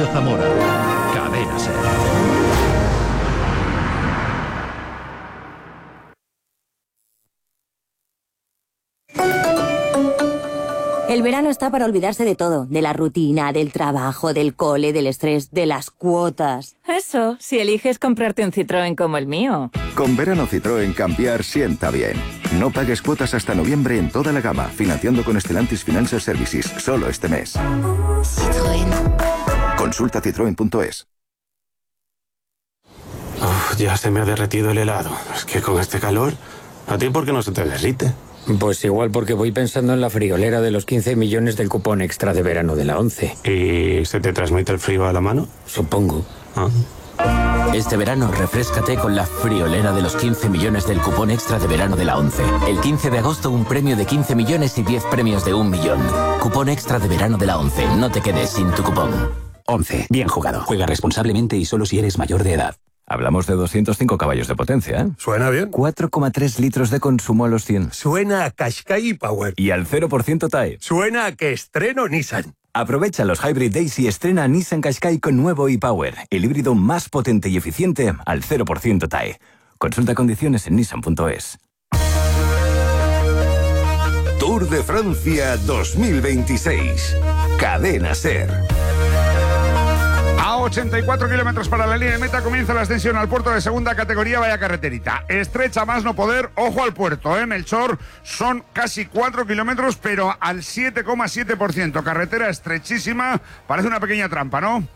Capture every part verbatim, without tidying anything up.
Antonio Zamora. Cadena SER. El verano está para olvidarse de todo, de la rutina, del trabajo, del cole, del estrés, de las cuotas. Eso, si eliges comprarte un Citroën como el mío. Con verano Citroën cambiar sienta bien. No pagues cuotas hasta noviembre en toda la gama, financiando con Stellantis Financial Services, solo este mes. Citroën. Consulta citroen punto es. Uf, ya se me ha derretido el helado. Es que con este calor, ¿a ti por qué no se te derrite? Pues igual porque voy pensando en la friolera de los quince millones del cupón extra de verano de la ONCE. ¿Y se te transmite el frío a la mano? Supongo. Ah. Este verano refréscate con la friolera de los quince millones del cupón extra de verano de la ONCE. El quince de agosto un premio de quince millones y diez premios de un millón. Cupón extra de verano de la ONCE. No te quedes sin tu cupón. ONCE. Bien jugado. Juega responsablemente y solo si eres mayor de edad. Hablamos de doscientos cinco caballos de potencia, ¿eh? Suena bien. cuatro coma tres litros de consumo a los cien. Suena a Qashqai Power. Y al cero por ciento T A E. Suena a que estreno Nissan. Aprovecha los Hybrid Days y estrena Nissan Qashqai con nuevo e-Power, el híbrido más potente y eficiente al cero por ciento T A E. Consulta condiciones en nissan punto es. Tour de Francia dos mil veintiséis. Cadena SER. A ochenta y cuatro kilómetros para la línea de meta comienza la ascensión al puerto de segunda categoría. Vaya carreterita, estrecha más no poder. Ojo al puerto, ¿eh? Melchor, son casi cuatro kilómetros, pero al siete coma siete por ciento. Carretera estrechísima, parece una pequeña trampa, ¿no?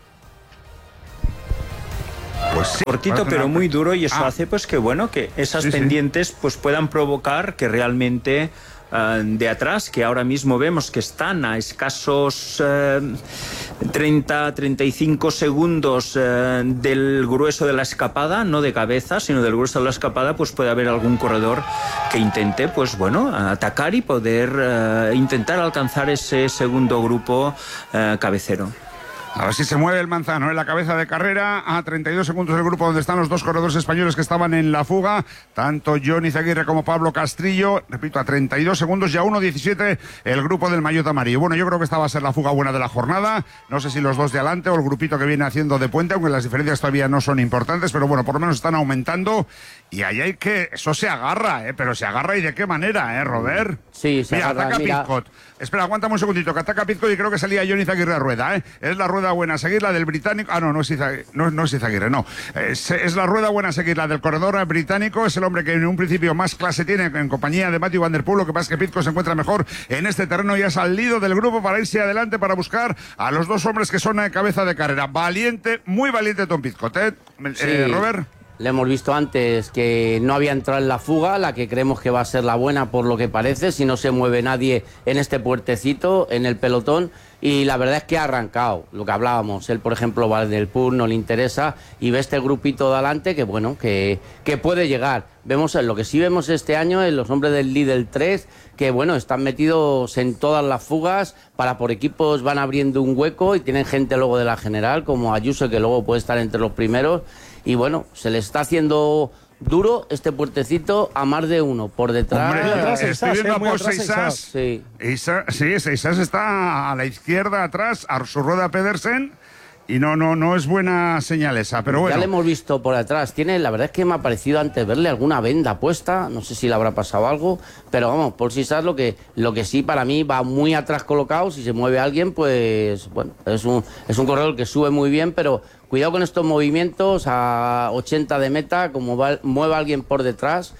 Pues sí, cortito pero muy duro, y eso ah. hace pues que bueno que esas sí, pendientes sí. pues puedan provocar que realmente uh, de atrás, que ahora mismo vemos que están a escasos uh, treinta a treinta y cinco segundos uh, del grueso de la escapada, no de cabeza, sino del grueso de la escapada, pues puede haber algún corredor que intente pues bueno atacar y poder uh, intentar alcanzar ese segundo grupo uh, cabecero. A ver si se mueve el Manzano en la cabeza de carrera, a treinta y dos segundos del grupo donde están los dos corredores españoles que estaban en la fuga, tanto Johnny Zaguirre como Pablo Castrillo. Repito, a treinta y dos segundos y a uno diecisiete el grupo del maillot amarillo. Bueno, yo creo que esta va a ser la fuga buena de la jornada. No sé si los dos de adelante o el grupito que viene haciendo de puente, aunque las diferencias todavía no son importantes, pero bueno, por lo menos están aumentando. Y ahí hay que... Eso se agarra, ¿eh? Pero se agarra, ¿y de qué manera, eh, Robert? Sí, se mira, agarra, ataca mira. Pizcot. Espera, aguántame un segundito, que ataca Pizcot y creo que salía Johnny Zaguirre a rueda, ¿eh? Es la rueda buena a seguir, la del británico... Ah, no, no es Izaguirre, no, no es Izaguirre, no. Es, es la rueda buena a seguir, la del corredor británico. Es el hombre que en un principio más clase tiene en compañía de Matthew Van Der Poel. Lo que pasa es que Pizcot se encuentra mejor en este terreno y ha salido del grupo para irse adelante para buscar a los dos hombres que son a cabeza de carrera. Valiente, muy valiente Tom Pizcot, ¿eh? Sí. eh Robert... Le hemos visto antes que no había entrado en la fuga, la que creemos que va a ser la buena por lo que parece, si no se mueve nadie en este puertecito, en el pelotón, y la verdad es que ha arrancado, lo que hablábamos, él por ejemplo va del Pool, no le interesa, y ve este grupito de adelante que bueno, que, que puede llegar. Vemos lo que sí vemos este año en los hombres del Lidl tres, que bueno, están metidos en todas las fugas, para por equipos van abriendo un hueco y tienen gente luego de la general, como Ayuso, que luego puede estar entre los primeros. Y bueno, se le está haciendo duro este puertecito a más de uno. Por detrás... Hombre, atrás estoy viendo a Paul Seisas. Sí. Isa, sí, Seisas está a la izquierda atrás, a su rueda Pedersen. Y no, no, no es buena señal esa, pero bueno. Ya le hemos visto por atrás. Tiene, la verdad es que me ha parecido antes verle alguna venda puesta. No sé si le habrá pasado algo. Pero vamos, por si sabes lo que, lo que sí para mí va muy atrás colocado. Si se mueve alguien, pues bueno, es un, es un corredor que sube muy bien, pero cuidado con estos movimientos a ochenta de meta, como va, mueva alguien por detrás.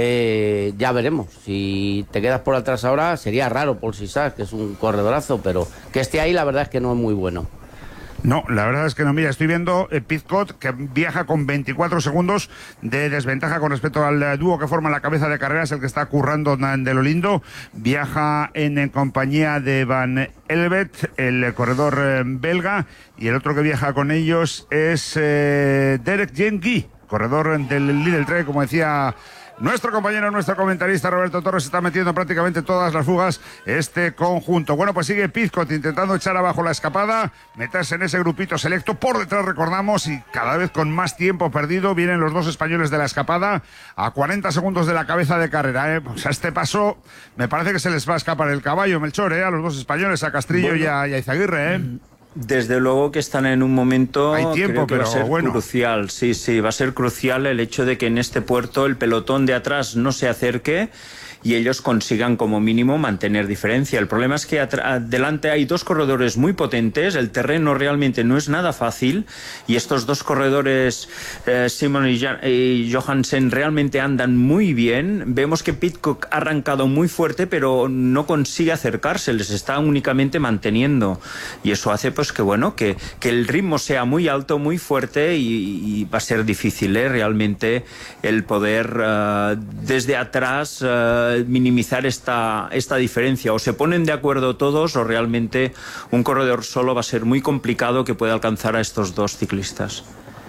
Eh, ya veremos. Si te quedas por atrás ahora, sería raro por si sabes que es un corredorazo, pero que esté ahí, la verdad es que no es muy bueno. No, la verdad es que no. Mira, estoy viendo eh, Pizcot, que viaja con veinticuatro segundos de desventaja con respecto al eh, dúo que forma la cabeza de carrera, es el que está currando de lo lindo. Viaja en, en compañía de Van Elbet, el eh, corredor eh, belga, y el otro que viaja con ellos es eh, Derek Jean-Guy, corredor del Lidl tres, como decía nuestro compañero, nuestro comentarista Roberto Torres. Está metiendo prácticamente todas las fugas este conjunto. Bueno, pues sigue Pizcot intentando echar abajo la escapada, meterse en ese grupito selecto. Por detrás, recordamos, y cada vez con más tiempo perdido, vienen los dos españoles de la escapada a cuarenta segundos de la cabeza de carrera, ¿eh? Pues a este paso me parece que se les va a escapar el caballo, Melchor, ¿eh? A los dos españoles, a Castrillo bueno. y, a, y a Izaguirre, ¿eh? Desde luego que están en un momento Hay tiempo, creo que pero va a ser bueno. crucial. Sí, sí, va a ser crucial el hecho de que en este puerto el pelotón de atrás no se acerque y ellos consigan como mínimo mantener diferencia. El problema es que adelante hay dos corredores muy potentes, el terreno realmente no es nada fácil y estos dos corredores, eh, Simon y, y Johansen, realmente andan muy bien. Vemos que Pidcock ha arrancado muy fuerte pero no consigue acercarse, les está únicamente manteniendo y eso hace pues que bueno, que, que el ritmo sea muy alto, muy fuerte y, y va a ser difícil ¿eh? realmente el poder uh, desde atrás uh, minimizar esta, esta diferencia. O se ponen de acuerdo todos o realmente un corredor solo va a ser muy complicado que pueda alcanzar a estos dos ciclistas.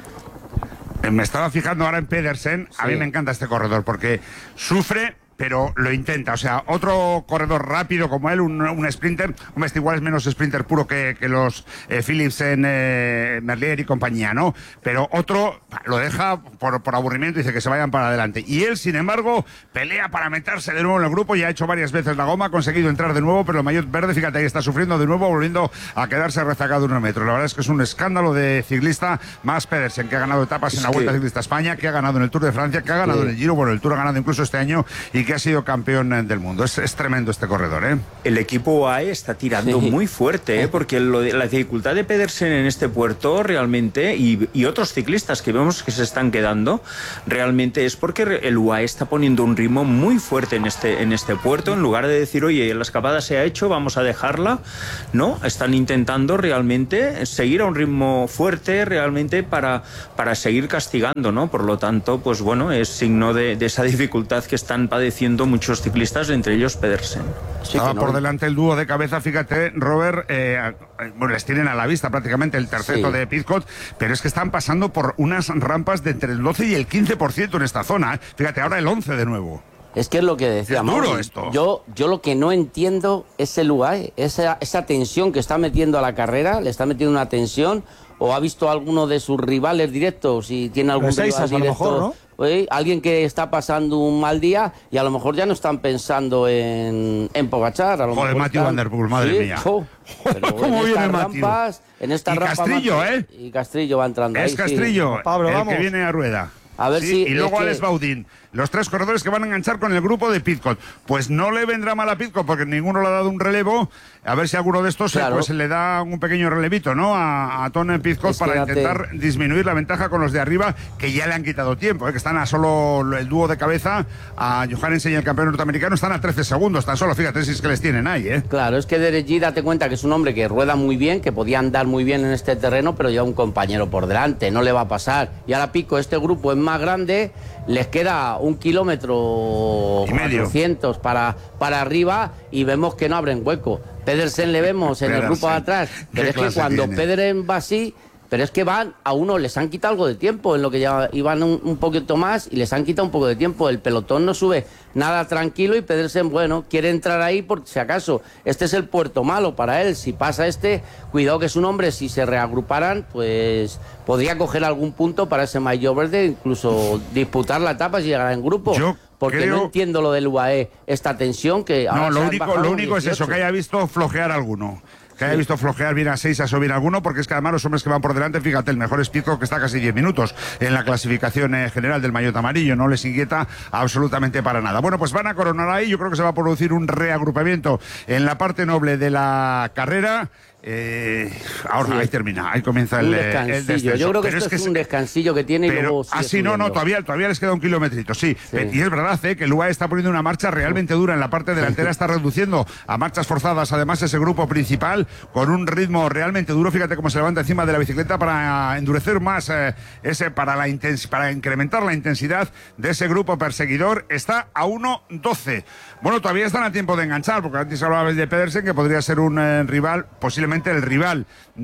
Me estaba fijando ahora en Pedersen. A Sí. mí me encanta este corredor porque sufre, pero lo intenta. O sea, otro corredor rápido como él, un, un sprinter, hombre, este igual es menos sprinter puro que, que los eh, Philipsen, eh, Merlier y compañía, ¿no? Pero otro lo deja por, por aburrimiento y dice que se vayan para adelante. Y él, sin embargo, pelea para meterse de nuevo en el grupo. Ya ha hecho varias veces la goma, ha conseguido entrar de nuevo, pero el maillot verde, fíjate, ahí está sufriendo de nuevo, volviendo a quedarse rezagado unos metros. La verdad es que es un escándalo de ciclista. Más Pedersen, que ha ganado etapas en la Vuelta Ciclista a España, que ha ganado en el Tour de Francia, que ha ganado Sí. en el Giro, bueno, el Tour ha ganado incluso este año y que ha sido campeón del mundo. Es, es tremendo este corredor, ¿eh? El equipo U A E está tirando Sí. muy fuerte, ¿eh? Porque lo de, la dificultad de Pedersen en este puerto realmente, y, y otros ciclistas que vemos que se están quedando, realmente es porque el U A E está poniendo un ritmo muy fuerte en este, en este puerto. En lugar de decir, oye, la escapada se ha hecho, vamos a dejarla, no, están intentando realmente seguir a un ritmo fuerte realmente para, para seguir castigando, ¿no? Por lo tanto, pues bueno, es signo de, de esa dificultad que están padeciendo muchos ciclistas, entre ellos Pedersen. Sí, Estaba no. por delante el dúo de cabeza, fíjate, Robert, eh, bueno, les tienen a la vista prácticamente el terceto Sí. de Pidcock, pero es que están pasando por unas rampas de entre el doce y el quince por ciento en esta zona, ¿eh? Fíjate, ahora el once de nuevo. Es que es lo que decíamos. Es duro esto. Yo, yo lo que no entiendo es el U A E, esa, esa tensión que está metiendo a la carrera, le está metiendo una tensión, o ha visto a alguno de sus rivales directos y tiene algún rival Seisas, directo. a lo mejor, ¿no? Oye, alguien que está pasando un mal día y a lo mejor ya no están pensando en, en Pogačar. A lo Joder, mejor Matthew están- Van Der Poel, madre Sí, mía. jo, pero ¿Cómo en viene estas Matthew? rampas, en estas Y rampas Castrillo, Matthew- ¿eh? Y Castrillo va entrando ahí. Es sí. Castrillo, Pablo, el vamos. que viene a rueda. A ver Sí, si y luego es que- Alex Baudin, los tres corredores que van a enganchar con el grupo de Pidcock. Pues no le vendrá mal a Pidcock porque ninguno le ha dado un relevo. A ver si alguno de estos eh, Claro. pues le da un pequeño relevito, ¿no? A, a Tony Pidcock Es que para date- intentar disminuir la ventaja con los de arriba, que ya le han quitado tiempo, ¿eh? Que están a solo el dúo de cabeza, a Johansen y el campeón norteamericano, están a trece segundos, tan solo, fíjate si es que les tienen ahí, ¿eh? Claro, es que Derek Jeet, date cuenta que es un hombre que rueda muy bien, que podía andar muy bien en este terreno, pero ya un compañero por delante, no le va a pasar. Y ahora Pico, este grupo es más grande, les queda un kilómetro Y medio. cuatrocientos para, para arriba y vemos que no abren hueco. Pedersen le vemos en el Pedersen. grupo de atrás, pero ¿Qué es que clase cuando tiene? Pedersen va así, pero es que van, a uno les han quitado algo de tiempo, en lo que ya iban un, un poquito más y les han quitado un poco de tiempo. El pelotón no sube nada tranquilo y Pedersen, bueno, quiere entrar ahí por si acaso. Este es el puerto malo para él. Si pasa este, cuidado que es un hombre, si se reagruparan, pues podría coger algún punto para ese maillot verde, incluso disputar la etapa si llegara en grupo. Yo Porque creo- no entiendo lo del U A E, esta tensión que ahora No, lo se han único, bajado lo único es eso, dieciocho. que haya visto flojear alguno. Que haya visto flojear bien a Seisas o bien a alguno, porque es que además los hombres que van por delante, fíjate, el mejor es Pidcock, que está casi diez minutos en la clasificación eh, general del maillot amarillo, no les inquieta absolutamente para nada. Bueno, pues van a coronar ahí, yo creo que se va a producir un reagrupamiento en la parte noble de la carrera. Eh, ahora Sí. ahí termina, ahí comienza el, Un el descansillo. descenso. Yo creo que Pero esto es, que un se- descansillo que tiene y pero luego sigue así no, no, subiendo. todavía, todavía les queda un kilómetrito, sí. Sí. Pe- Y es verdad eh, que el U A E está poniendo una marcha realmente dura en la parte delantera, está reduciendo a marchas forzadas además ese grupo principal con un ritmo realmente duro. Fíjate cómo se levanta encima de la bicicleta para endurecer más eh, ese, para la intens para incrementar la intensidad de ese grupo perseguidor. Está a uno doce. Bueno, todavía están a tiempo de enganchar, porque antes hablabais de Pedersen, que podría ser un eh, rival, posiblemente el rival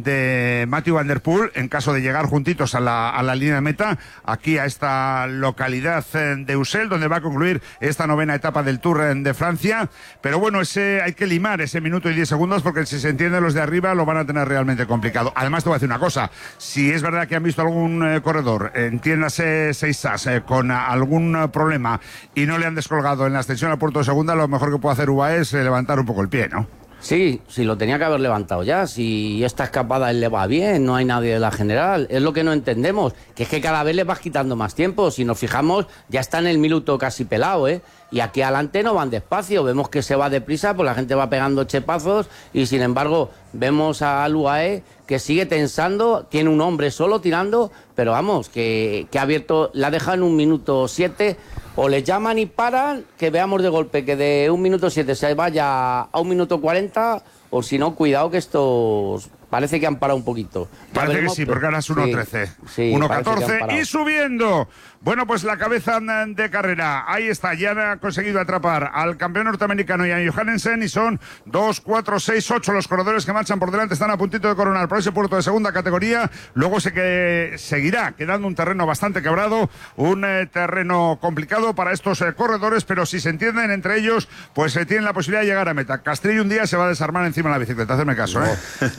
de Matthew Van Der Poel, en caso de llegar juntitos a la, a la línea de meta, aquí a esta localidad eh, de Ussel, donde va a concluir esta novena etapa del Tour eh, de Francia. Pero bueno, ese hay que limar ese minuto y diez segundos, porque si se entiende los de arriba lo van a tener realmente complicado. Además, te voy a decir una cosa, si es verdad que han visto algún eh, corredor, entiéndase Seisas, eh, con eh, algún eh, problema y no le han descolgado en la extensión al puerto de segunda, lo mejor que puede hacer U A E es eh, levantar un poco el pie, ¿no? Sí, sí, lo tenía que haber levantado ya. Si esta escapada él le va bien, no hay nadie de la general. Es lo que no entendemos, que es que cada vez le vas quitando más tiempo. Si nos fijamos, ya está en el minuto casi pelado, ¿eh? Y aquí adelante no van despacio. Vemos que se va deprisa, pues la gente va pegando chepazos. Y sin embargo, vemos al U A E que sigue tensando. Tiene un hombre solo tirando, pero vamos, que, que ha abierto, la ha dejado en un minuto siete. O les llaman y paran, que veamos de golpe que de un minuto siete se vaya a un minuto cuarenta, o si no, cuidado que estos parece que han parado un poquito. Ya parece veremos, que sí, porque ahora es uno trece, sí, sí, uno catorce y subiendo. Bueno, pues la cabeza de carrera, ahí está, ya ha conseguido atrapar al campeón norteamericano Jan Johannesen y son dos, cuatro, seis, ocho los corredores que marchan por delante, están a puntito de coronar por ese puerto de segunda categoría. Luego se que seguirá quedando un terreno bastante quebrado, un eh, terreno complicado para estos eh, corredores, pero si se entienden entre ellos, pues eh, tienen la posibilidad de llegar a meta. Castrillo un día se va a desarmar encima de la bicicleta, hazme caso, ¿eh?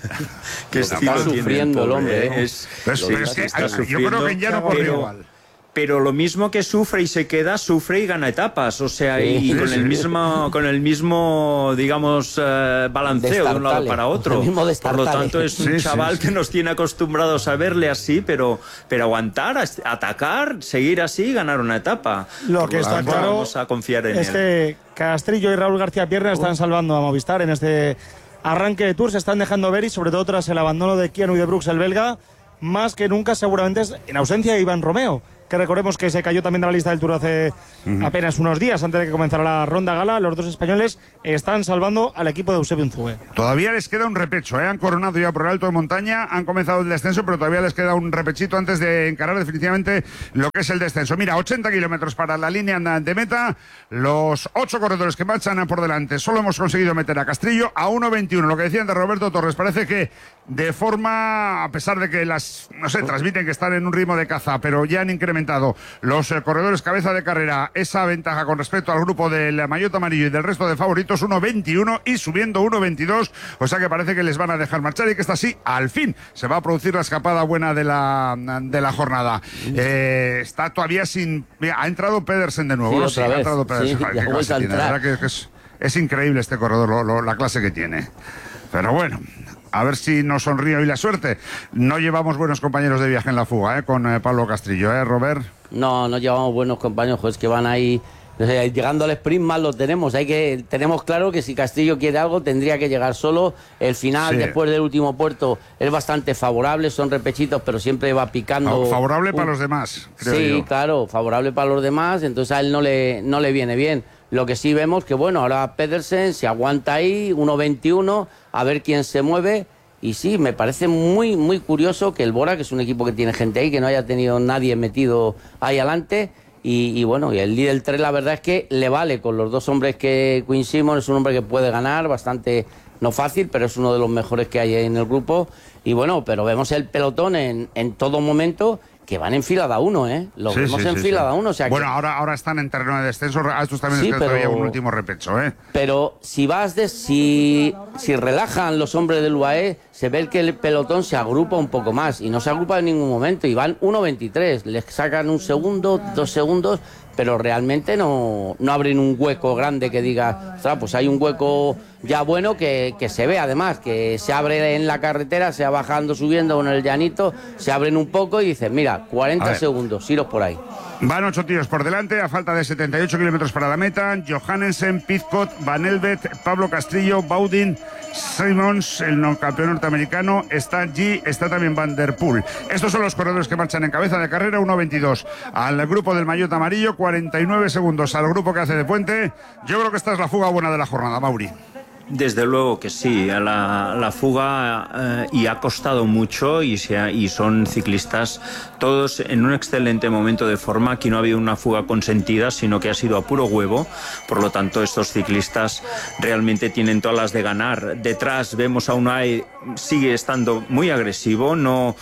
Que está sufriendo el hombre, ¿eh? Es, es, es, es que, está yo creo que ya no corre pero, igual. Pero lo mismo que sufre y se queda, sufre y gana etapas, o sea, Sí, y sí, con sí. el mismo, con el mismo, digamos, eh, balanceo de un lado Destartale, para otro. el mismo Por lo destartale. tanto, es un Sí, sí, chaval sí. que nos tiene acostumbrados a verle así, pero, pero aguantar, atacar, seguir así y ganar una etapa. Lo Por que está tanto, claro vamos a confiar en es él. que Castrillo y Raúl García Pierna están salvando a Movistar en este arranque de Tour. Se están dejando ver y sobre todo tras el abandono de Keanu y de Brooks, el belga, más que nunca seguramente es en ausencia de Iván Romeo, que recordemos que se cayó también de la lista del Tour hace uh-huh. apenas unos días antes de que comenzara la ronda gala. Los dos españoles están salvando al equipo de Eusebio Unzué. Todavía les queda un repecho, ¿eh? Han coronado ya por el alto de montaña, han comenzado el descenso, pero todavía les queda un repechito antes de encarar definitivamente lo que es el descenso. Mira, ochenta kilómetros para la línea de meta, los ocho corredores que marchan por delante. Solo hemos conseguido meter a Castrillo a uno veintiuno. Lo que decían de Roberto Torres, parece que de forma, a pesar de que las, no sé, transmiten que están en un ritmo de caza, pero ya han incrementado los eh, corredores cabeza de carrera esa ventaja con respecto al grupo del maillot amarillo y del resto de favoritos, uno veintiuno y subiendo uno veintidós, o sea que parece que les van a dejar marchar y que esta sí, al fin, se va a producir la escapada buena de la, de la jornada. Eh, está todavía sin... Mira, ha entrado Pedersen de nuevo, Sí, ¿no? otra Sí, vez. ha entrado Pedersen. Sí, Joder, ya qué vuelve clase a tiene, entrar. la verdad que, que es, es increíble este corredor, lo, lo, la clase que tiene. Pero bueno, a ver si nos sonríe hoy la suerte. No llevamos buenos compañeros de viaje en la fuga, ¿eh? Con eh, Pablo Castrillo, ¿eh, Robert? No, no llevamos buenos compañeros, pues que van ahí, o sea, llegando al sprint mal lo tenemos. Hay que, tenemos claro que si Castrillo quiere algo tendría que llegar solo. El final, Sí. después del último puerto, es bastante favorable, son repechitos, pero siempre va picando. Favorable un... para los demás, creo Sí, yo. claro, favorable para los demás, entonces a él no le, no le viene bien. Lo que sí vemos que, bueno, ahora Pedersen se aguanta ahí, uno veintiuno, a ver quién se mueve. Y sí, me parece muy, muy curioso que el Bora, que es un equipo que tiene gente ahí, que no haya tenido nadie metido ahí adelante. Y, y bueno, y el líder tres, la verdad es que le vale con los dos hombres que Quinn Simmons, es un hombre que puede ganar, bastante, no fácil, pero es uno de los mejores que hay en el grupo. Y bueno, pero vemos el pelotón en, en todo momento, que van en fila de a uno, ¿eh? Lo Sí, vemos sí, en sí, fila sí. de a uno. O sea, bueno, que... ahora, ahora están en terreno de descenso. A estos también Sí, les queda pero- todavía un último repecho, ¿eh? Pero si vas de, si, si relajan los hombres del U A E, se ve que el pelotón se agrupa un poco más y no se agrupa en ningún momento y van uno veintitrés, les sacan un segundo, dos segundos, pero realmente no, no abren un hueco grande que diga, ostras, pues hay un hueco ya bueno que, que se ve además, que se abre en la carretera, se va bajando, subiendo en el llanito, se abren un poco y dicen, mira, A cuarenta ver. segundos, iros por ahí. Van ocho tíos por delante, a falta de setenta y ocho kilómetros para la meta. Johannesen, Pizcott, Van Elvet, Pablo Castrillo, Baudin, Simmons, el no- campeón norteamericano, está G, está también Van Der Poel. Estos son los corredores que marchan en cabeza de carrera, uno veintidós. Al grupo del maillot amarillo, cuarenta y nueve segundos. Al grupo que hace de puente, yo creo que esta es la fuga buena de la jornada, Mauri. Desde luego que sí, la, la fuga eh, y ha costado mucho y, se ha- y son ciclistas todos en un excelente momento de forma. Aquí no ha habido una fuga consentida, sino que ha sido a puro huevo. Por lo tanto, estos ciclistas realmente tienen todas las de ganar. Detrás vemos a Unai, sigue estando muy agresivo, no,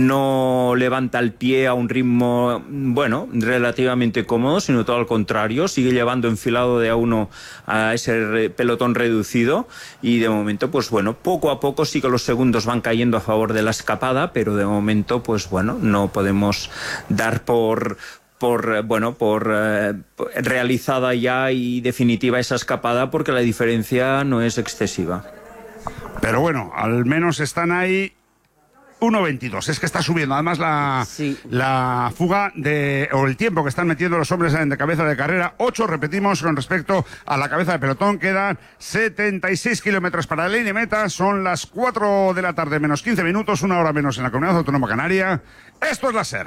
no levanta el pie a un ritmo, bueno, relativamente cómodo, sino todo al contrario, sigue llevando enfilado de a uno a ese re- pelotón reducido. Y de momento, pues bueno, poco a poco sí que los segundos van cayendo a favor de la escapada, pero de momento, pues bueno, no podemos dar por por bueno por eh, realizada ya y definitiva esa escapada porque la diferencia no es excesiva. Pero bueno, al menos están ahí uno veintidós. Es que está subiendo. Además, la, sí. la fuga de, o el tiempo que están metiendo los hombres de cabeza de carrera, ocho, repetimos, con respecto a la cabeza de pelotón. Quedan setenta y seis kilómetros para la línea de meta. Son las cuatro de la tarde, menos quince minutos, una hora menos en la Comunidad Autónoma Canaria. Esto es la SER.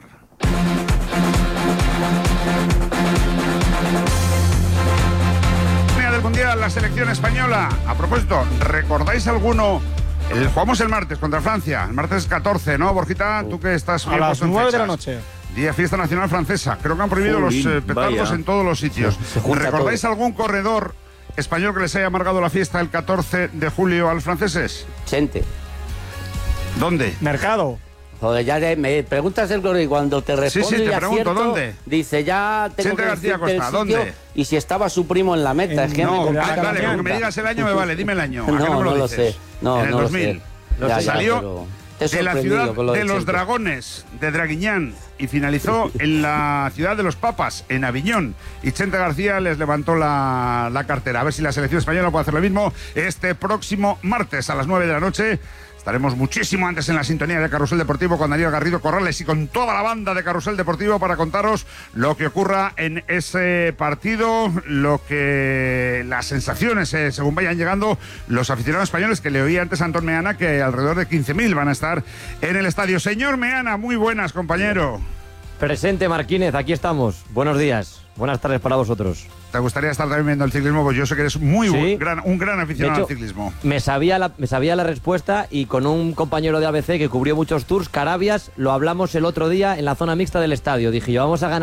Del Mundial, la selección española. A propósito, ¿recordáis alguno? El, jugamos el martes contra Francia, el martes catorce, ¿no, Borjita? Tú que estás a las nueve de la noche. Día Fiesta Nacional Francesa. Creo que han prohibido Jolín, los eh, petardos vaya. en todos los sitios. ¿Recordáis todo. algún corredor español que les haya amargado la fiesta el catorce de julio a los franceses? Chente. ¿Dónde? Mercado. Joder, ya me preguntas el y cuando te respondo sí, sí, te y pregunto, acierto, ¿dónde? Dice, ya tengo Chente que García Costa, el sitio, ¿dónde? Y si estaba su primo en la meta. En, es que no, me vale, vale, con que me digas el año me vale, dime el año. ¿A no, qué no me lo, no lo dices? sé. No, en el no dos mil. Lo sé. Ya, Salió ya, de la ciudad de, de los Dragones, de Draguiñán, y finalizó en la ciudad de los Papas, en Aviñón. Y Chente García les levantó la, la cartera. A ver si la selección española puede hacer lo mismo este próximo martes a las nueve de la noche. Estaremos muchísimo antes en la sintonía de Carrusel Deportivo con Daniel Garrido Corrales y con toda la banda de Carrusel Deportivo para contaros lo que ocurra en ese partido, lo que las sensaciones, eh, según vayan llegando los aficionados españoles, que le oí antes a Antón Meana que alrededor de quince mil van a estar en el estadio. Señor Meana, muy buenas, compañero. Presente, Marquínez, aquí estamos. Buenos días, buenas tardes para vosotros. ¿Te gustaría estar también viendo el ciclismo? Pues yo sé que eres muy ¿Sí? gran, un gran aficionado hecho, al ciclismo. Me sabía, la, me sabía la respuesta y con un compañero de A B C que cubrió muchos tours, Carabias, lo hablamos el otro día en la zona mixta del estadio. Dije yo, vamos a ganar.